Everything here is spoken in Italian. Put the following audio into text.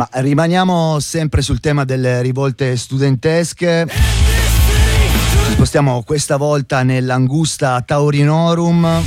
Ma rimaniamo sempre sul tema delle rivolte studentesche. Ci spostiamo questa volta nell'Angusta Taurinorum.